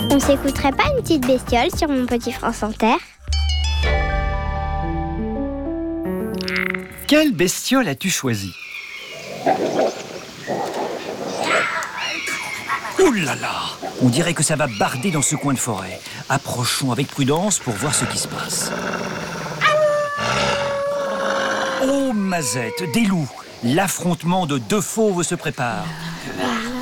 On s'écouterait pas une petite bestiole sur Mon Petit France Inter? Quelle bestiole as-tu choisi? Ouh là là! On dirait que ça va barder dans ce coin de forêt. Approchons avec prudence pour voir ce qui se passe. Oh, Mazette, des loups! L'affrontement de deux fauves se prépare.